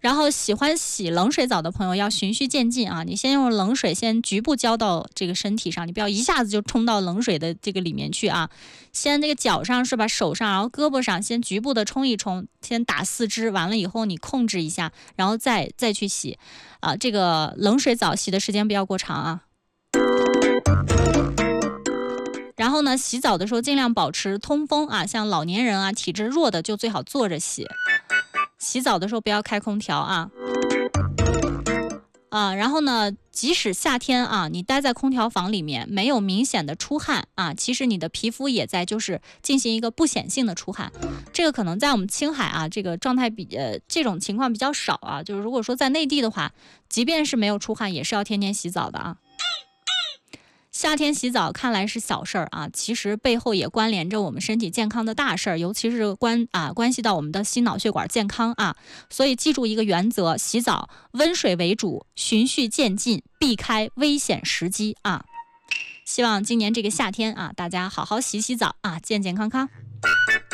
然后喜欢洗冷水澡的朋友要循序渐进啊，你先用冷水先局部浇到这个身体上，你不要一下子就冲到冷水的这个里面去啊。先这个脚上是吧，手上，然后胳膊上先局部的冲一冲，先打4支，完了以后你控制一下，然后再去洗啊。这个冷水澡洗的时间不要过长啊。然后呢，洗澡的时候尽量保持通风啊，像老年人啊、体质弱的就最好坐着洗。洗澡的时候不要开空调啊。然后呢，即使夏天啊，你待在空调房里面没有明显的出汗啊，其实你的皮肤也在就是进行一个不显性的出汗。这个可能在我们青海啊，这个状态这种情况比较少啊。就是如果说在内地的话，即便是没有出汗，也是要天天洗澡的啊。夏天洗澡看来是小事儿啊，其实背后也关联着我们身体健康的大事儿，尤其是关系到我们的心脑血管健康啊。所以记住一个原则，洗澡温水为主，循序渐进，避开危险时机啊。希望今年这个夏天啊，大家好好洗洗澡啊，健健康康。